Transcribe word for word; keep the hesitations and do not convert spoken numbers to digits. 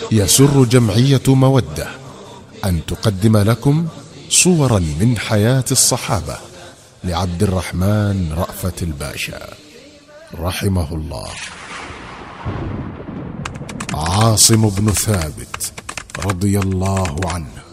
يسر جمعية مودة أن تقدم لكم صورا من حياة الصحابة لعبد الرحمن رأفت الباشا رحمه الله. عاصم بن ثابت رضي الله عنه